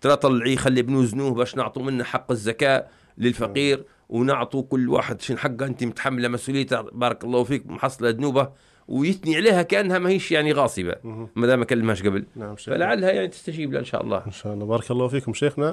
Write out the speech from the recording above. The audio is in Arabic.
ترى طلعيه خلي بنوزنوه باش نعطوا منه حق الزكاة للفقير، ونعطوا كل واحد شن حقه، انت متحملة مسؤوليتها بارك الله فيك، محصلة ذنوبه، ويثني عليها كأنها ما هيش يعني غاصبة ما دام ما كلمهاش قبل. نعم شيخنا. فلعلها يعني تستجيب له إن شاء الله. إن شاء الله. بارك الله فيكم شيخنا.